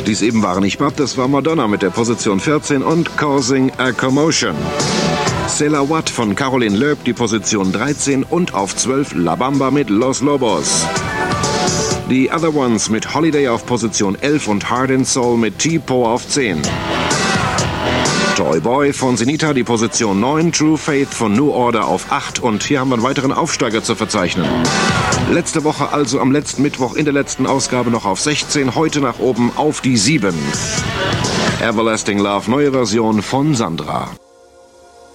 Dies eben war nicht Bab, das war Madonna mit der Position 14 und Causing a Commotion. C'est la Watt von Caroline Loeb, die Position 13 und auf 12 La Bamba mit Los Lobos. Die Other Ones mit Holiday auf Position 11 und Heart and Soul mit T-Po auf 10. Joy Boy von Sinita, die Position 9, True Faith von New Order auf 8 und hier haben wir einen weiteren Aufsteiger zu verzeichnen. Letzte Woche, also am letzten Mittwoch in der letzten Ausgabe noch auf 16, heute nach oben auf die 7. Everlasting Love, neue Version von Sandra.